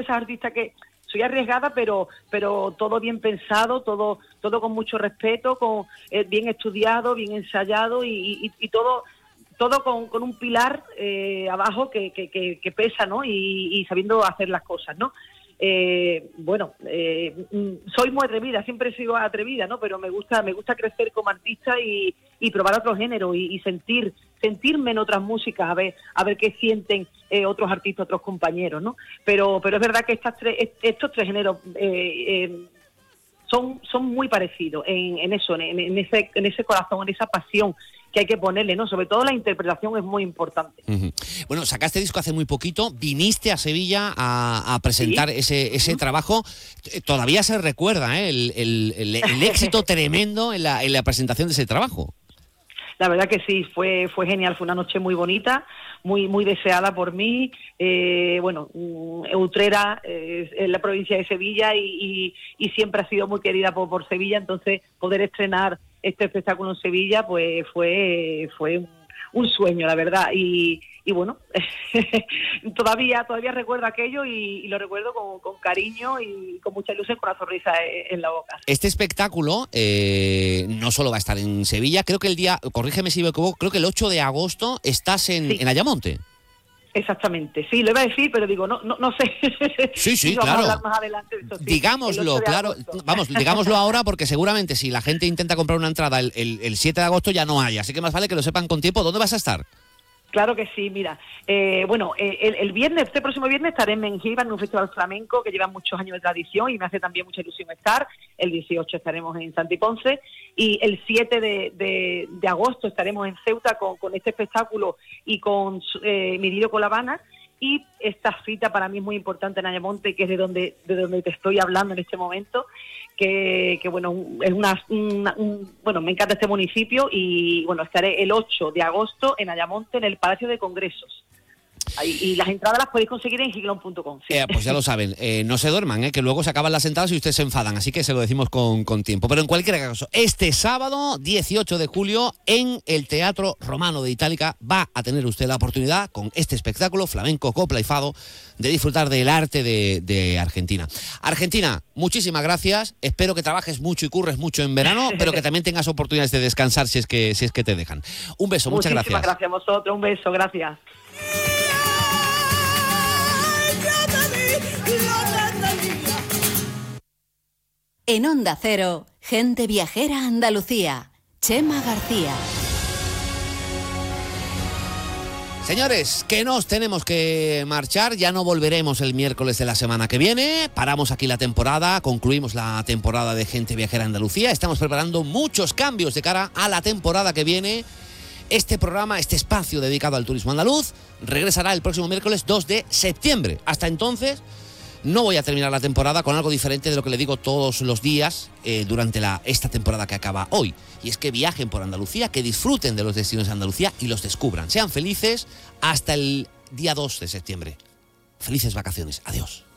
esas artistas que soy arriesgada, pero todo bien pensado, todo con mucho respeto, con bien estudiado, bien ensayado y todo con un pilar abajo que pesa, ¿no? Y sabiendo hacer las cosas, ¿no? Soy muy atrevida, siempre he sido atrevida, ¿no? Pero me gusta crecer como artista y probar otro género y sentirme en otras músicas, a ver qué sienten otros artistas, otros compañeros, ¿no? Pero es verdad que estos tres géneros son muy parecidos en eso, en ese corazón, en esa pasión que hay que ponerle, ¿no? Sobre todo la interpretación es muy importante. Uh-huh. Bueno, sacaste disco hace muy poquito, viniste a Sevilla a presentar ese trabajo. Todavía se recuerda el éxito tremendo en la presentación de ese trabajo. La verdad que sí, fue genial, fue una noche muy bonita, muy deseada por mí. Utrera es la provincia de Sevilla y siempre ha sido muy querida por Sevilla, entonces poder estrenar este espectáculo en Sevilla pues fue un sueño, la verdad. Y bueno, todavía recuerdo aquello y lo recuerdo con cariño y con mucha ilusión, con una sonrisa en la boca. Este espectáculo no solo va a estar en Sevilla, creo que el día, corrígeme si me equivoco, creo que el 8 de agosto estás en Ayamonte. Exactamente, sí, lo iba a decir, pero digo, no sé. Sí, vamos claro. a hablar más adelante de eso, sí. Digámoslo, claro. Vamos, digámoslo ahora porque seguramente si la gente intenta comprar una entrada el 7 de agosto ya no hay, así que más vale que lo sepan con tiempo. ¿Dónde vas a estar? Claro que sí, mira, el viernes, este próximo viernes estaré en Mengíbar en un festival flamenco que lleva muchos años de tradición y me hace también mucha ilusión estar. El 18 estaremos en Santi Ponce y el 7 de agosto estaremos en Ceuta con este espectáculo y con Mi Lío con La Habana. Y esta cita para mí es muy importante en Ayamonte, que es de donde te estoy hablando en este momento, que bueno, es me encanta este municipio y bueno, estaré el 8 de agosto en Ayamonte, en el Palacio de Congresos. Y las entradas las podéis conseguir en giglón.com. Sí. Pues ya lo saben, no se duerman, que luego se acaban las entradas y ustedes se enfadan, así que se lo decimos con tiempo. Pero en cualquier caso, este sábado 18 de julio en el Teatro Romano de Itálica va a tener usted la oportunidad con este espectáculo flamenco, copla y fado de disfrutar del arte de Argentina. Argentina, muchísimas gracias, espero que trabajes mucho y curres mucho en verano, pero que también tengas oportunidades de descansar si es que te dejan. Un beso, muchas gracias. Muchísimas gracias a vosotros, un beso, gracias. En Onda Cero, Gente Viajera Andalucía, Chema García. Señores, que nos tenemos que marchar, ya no volveremos el miércoles de la semana que viene, paramos aquí la temporada, concluimos la temporada de Gente Viajera Andalucía, estamos preparando muchos cambios de cara a la temporada que viene. Este programa, este espacio dedicado al turismo andaluz, regresará el próximo miércoles 2 de septiembre. Hasta entonces, no voy a terminar la temporada con algo diferente de lo que le digo todos los días durante esta temporada que acaba hoy. Y es que viajen por Andalucía, que disfruten de los destinos de Andalucía y los descubran. Sean felices hasta el día 2 de septiembre. Felices vacaciones. Adiós.